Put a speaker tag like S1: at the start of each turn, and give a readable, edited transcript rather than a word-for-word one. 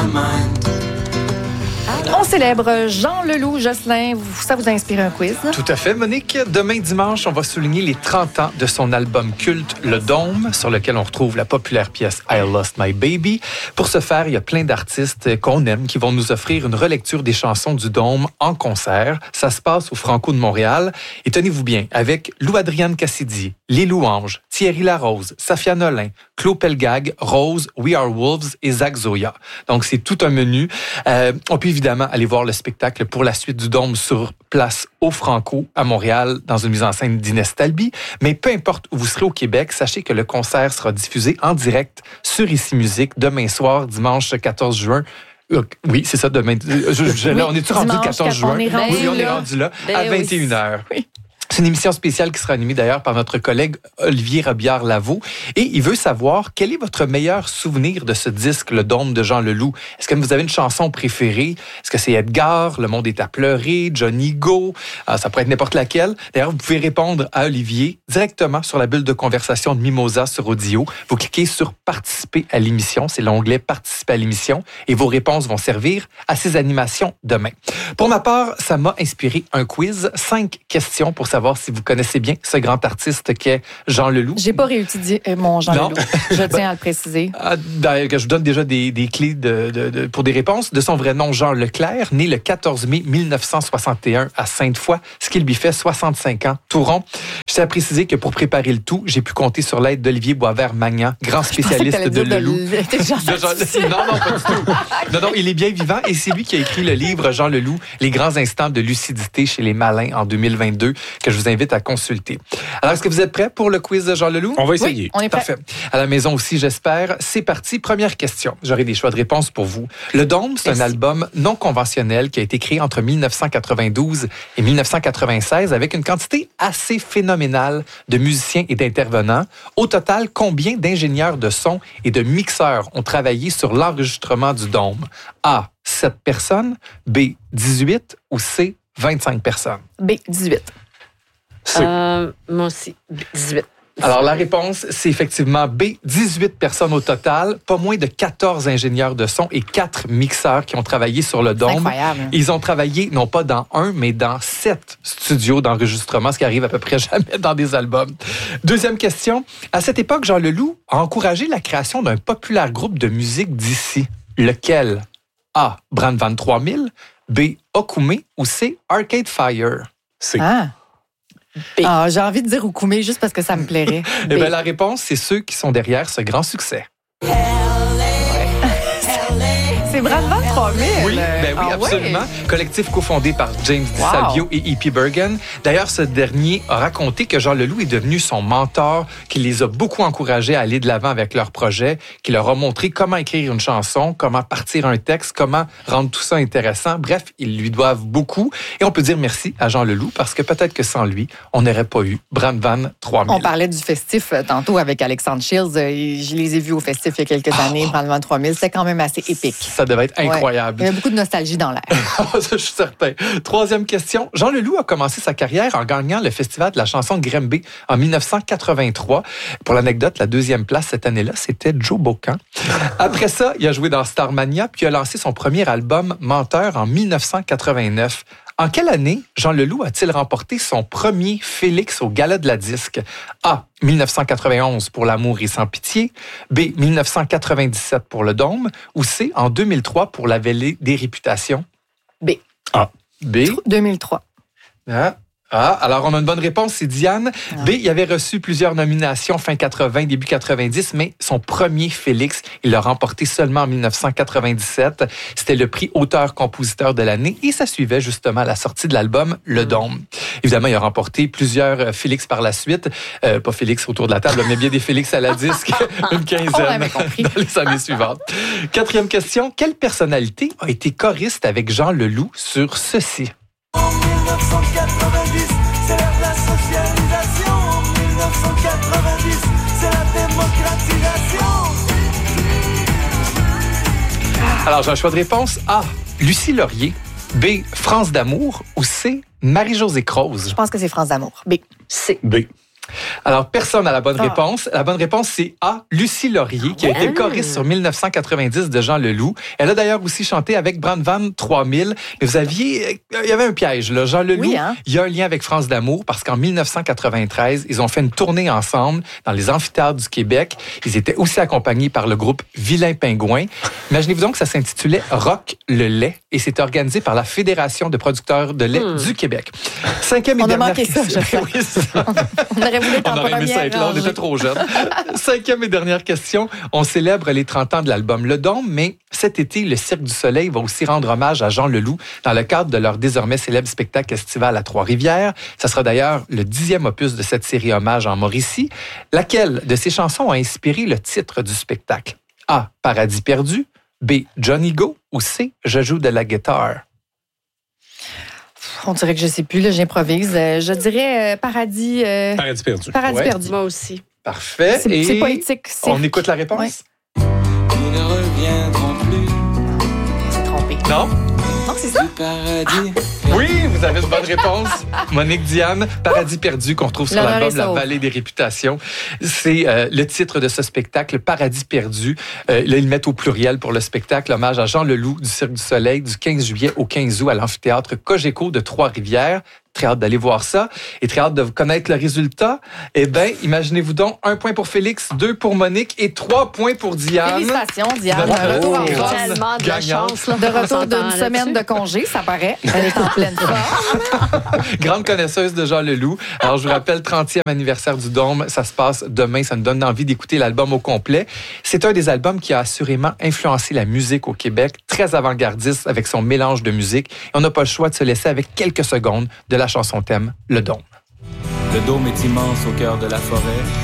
S1: On célèbre Jean Leloup. Jocelyn, ça vous a inspiré un quiz?
S2: Tout à fait, Monique. Demain dimanche, on va souligner les 30 ans de son album culte Le Dôme, sur lequel on retrouve la populaire pièce I Lost My Baby. Pour ce faire, il y a plein d'artistes qu'on aime qui vont nous offrir une relecture des chansons du Dôme en concert. Ça se passe au Franco de Montréal. Et tenez-vous bien, avec Lou-Adrienne Cassidy, Les Louanges, Thierry Larose, Safia Nolin, Claude Pelgag, Rose, We Are Wolves et Zach Zoya. Donc, c'est tout un menu. On peut évidemment aller voir le spectacle pour la suite du Dôme sur place au Franco à Montréal dans une mise en scène d'Inès Talby. Mais peu importe où vous serez au Québec, sachez que le concert sera diffusé en direct sur Ici Musique demain soir, dimanche 14 juin. Oui, c'est ça, demain. On est-tu rendu le 14 juin? Oui, on est rendu là, à 21h. Oui. C'est une émission spéciale qui sera animée d'ailleurs par notre collègue Olivier Robillard-Lavaux. Et il veut savoir quel est votre meilleur souvenir de ce disque, Le Dôme de Jean Leloup. Est-ce que vous avez une chanson préférée? Est-ce que c'est Edgar, Le Monde est à pleurer, Johnny Go? Ça pourrait être n'importe laquelle. D'ailleurs, vous pouvez répondre à Olivier directement sur la bulle de conversation de Mimosa sur Audio. Vous cliquez sur « Participer à l'émission ». C'est l'onglet « Participer à l'émission » et vos réponses vont servir à ces animations demain. Pour ma part, ça m'a inspiré un quiz. 5 questions pour savoir si vous connaissez bien ce grand artiste qu'est Jean Leloup.
S1: J'ai pas réutilisé mon Jean Leloup. Je tiens à le préciser.
S2: Je vous donne déjà des clés pour des réponses. De son vrai nom, Jean Leclerc, né le 14 mai 1961 à Sainte-Foy, ce qui lui fait 65 ans, tout rond. Je tiens à préciser que pour préparer le tout, j'ai pu compter sur l'aide d'Olivier Boisvert-Magnan, grand spécialiste de Leloup. Non, pas du tout. Non, il est bien vivant et c'est lui qui a écrit le livre Jean Leloup, Les grands instants de lucidité chez les malins en 2022, que je vous invite à consulter. Alors, est-ce que vous êtes prêts pour le quiz de Jean Leloup?
S3: On va essayer.
S1: Oui, on est prêts.
S2: Parfait. À la maison aussi, j'espère. C'est parti. Première question. J'aurai des choix de réponse pour vous. Le Dôme, c'est un album non conventionnel qui a été créé entre 1992 et 1996 avec une quantité assez phénoménale de musiciens et d'intervenants. Au total, combien d'ingénieurs de son et de mixeurs ont travaillé sur l'enregistrement du Dôme? A, 7 personnes. B, 18 ou C, 25 personnes?
S1: B, 18.
S4: Moi aussi, 18.
S2: Alors, la réponse, c'est effectivement B, 18 personnes au total, pas moins de 14 ingénieurs de son et 4 mixeurs qui ont travaillé sur le Dôme.
S1: C'est incroyable.
S2: Ils ont travaillé, non pas dans un, mais dans 7 studios d'enregistrement, ce qui arrive à peu près jamais dans des albums. Deuxième question. À cette époque, Jean Leloup a encouragé la création d'un populaire groupe de musique d'ici. Lequel? A, Brandvan 3000, B, Okume ou C, Arcade Fire?
S3: C.
S1: J'ai envie de dire Okume juste parce que ça me plairait.
S2: Eh bien, la réponse, c'est ceux qui sont derrière ce grand succès.
S1: C'est Brandvan 3000.
S2: Oui, absolument.
S1: Ouais.
S2: Collectif cofondé par James DiSalvio et E.P. Bergen. D'ailleurs, ce dernier a raconté que Jean Leloup est devenu son mentor, qu'il les a beaucoup encouragés à aller de l'avant avec leurs projets, qu'il leur a montré comment écrire une chanson, comment partir un texte, comment rendre tout ça intéressant. Bref, ils lui doivent beaucoup. Et on peut dire merci à Jean Leloup parce que peut-être que sans lui, on n'aurait pas eu Brandvan 3000.
S1: On parlait du festif tantôt avec Alexandre Shields. Je les ai vus au festif il y a quelques années, Brandvan 3000. C'était quand même assez épique.
S2: Ça devait être incroyable.
S1: Ouais. Il y a beaucoup de nostalgie dans l'air.
S2: Ça, je suis certain. Troisième question. Jean Leloup a commencé sa carrière en gagnant le Festival de la chanson de Granby en 1983. Pour l'anecdote, la deuxième place cette année-là, c'était Joe Bocan. Après ça, il a joué dans Starmania, puis il a lancé son premier album, Menteur, en 1989. En quelle année Jean Leloup a-t-il remporté son premier Félix au Gala de la Disque? A, 1991 pour L'amour et sans pitié, B, 1997 pour Le Dôme, ou C, en 2003 pour La Vallée des Réputations?
S1: B.
S3: A.
S2: B.
S1: 2003.
S2: Alors on a une bonne réponse, c'est Diane. B, il avait reçu plusieurs nominations fin 80, début 90, mais son premier Félix, il l'a remporté seulement en 1997. C'était le prix auteur-compositeur de l'année et ça suivait justement la sortie de l'album Le Dôme. Évidemment, il a remporté plusieurs Félix par la suite. Pas Félix autour de la table, mais bien des Félix à la disque, une quinzaine dans les années suivantes. Quatrième question, quelle personnalité a été choriste avec Jean Leloup sur ceci?
S5: En 1990, c'est l'ère de la socialisation. En 1990, c'est la démocratisation.
S2: Alors, j'ai un choix de réponse. A, Lucie Laurier. B, France d'amour. Ou C, Marie-Josée Croze.
S1: Je pense que c'est France d'amour. B.
S4: C.
S3: B.
S2: Alors, personne n'a la bonne réponse. La bonne réponse, c'est A, Lucie Laurier, qui a été choriste sur 1990 de Jean Leloup. Elle a d'ailleurs aussi chanté avec Brandvan 3000. Mais il y avait un piège, là. Jean Leloup, il y a un lien avec France d'amour parce qu'en 1993, ils ont fait une tournée ensemble dans les amphithéâtres du Québec. Ils étaient aussi accompagnés par le groupe Vilain Pingouin. Imaginez-vous donc que ça s'intitulait Rock le lait et c'était organisé par la Fédération de producteurs de lait du Québec. Cinquième et dernière question. Oui, ça. On aurait aimé ça être là, on était trop jeunes. Cinquième et dernière question. On célèbre les 30 ans de l'album Le Dôme, mais cet été, le Cirque du Soleil va aussi rendre hommage à Jean Leloup dans le cadre de leur désormais célèbre spectacle estival à Trois-Rivières. Ça sera d'ailleurs le 10e opus de cette série hommage en Mauricie. Laquelle de ces chansons a inspiré le titre du spectacle? A. Paradis perdu. B. Johnny Go. Ou C. Je joue de la guitare.
S1: On dirait que je ne sais plus, là, j'improvise. Je dirais Paradis...
S3: Paradis perdu.
S1: Paradis perdu.
S4: Moi aussi.
S2: Parfait.
S1: C'est poétique.
S2: On écoute la réponse?
S1: Ouais.
S5: Nous ne reviendrons plus.
S1: On s'est trompé.
S2: Non?
S1: Non, c'est ça?
S5: Du paradis.
S2: Oui, vous avez une bonne réponse. Monique Diane, Paradis perdu, qu'on retrouve sur
S1: L'honneur
S2: l'album
S1: est
S2: La
S1: sauf.
S2: Vallée des Réputations. C'est le titre de ce spectacle, Paradis perdu. Là, ils le mettent au pluriel pour le spectacle. Hommage à Jean Leloup du Cirque du Soleil du 15 juillet au 15 août à l'amphithéâtre Cogeco de Trois-Rivières. Très hâte d'aller voir ça et très hâte de connaître le résultat. Eh bien, imaginez-vous donc 1 point pour Félix, 2 pour Monique et 3 points pour Diane.
S1: Félicitations, Diane.
S2: Votre
S1: Retour en
S2: grande
S1: force.
S4: Tellement de
S2: gagnante.
S4: chance. Là,
S1: De
S4: on
S1: retour
S4: s'entend
S1: d'une
S4: là-dessus.
S1: semaine de congé, ça paraît. Elle est en pleine forme.
S2: Grande connaisseuse de Jean Leloup. Alors, je vous rappelle, 30e anniversaire du Dôme. Ça se passe demain. Ça nous donne envie d'écouter l'album au complet. C'est un des albums qui a assurément influencé la musique au Québec. Très avant-gardiste avec son mélange de musique. Et on n'a pas le choix de se laisser avec quelques secondes de la chanson thème Le Dôme.
S5: Le dôme est immense au cœur de la forêt.